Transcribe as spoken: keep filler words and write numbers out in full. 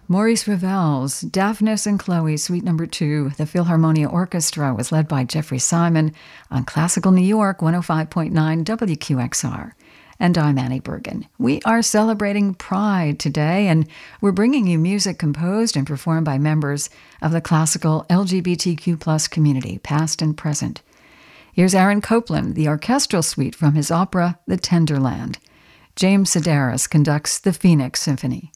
Maurice Ravel's Daphnis and Chloe, Suite Number Two. The Philharmonia Orchestra was led by Jeffrey Simon on Classical New York one oh five point nine W Q X R. And I'm Annie Bergen. We are celebrating Pride today, and we're bringing you music composed and performed by members of the classical L G B T Q plus community, past and present. Here's Aaron Copland, the orchestral suite from his opera, The Tenderland. James Sedaris conducts the Phoenix Symphony.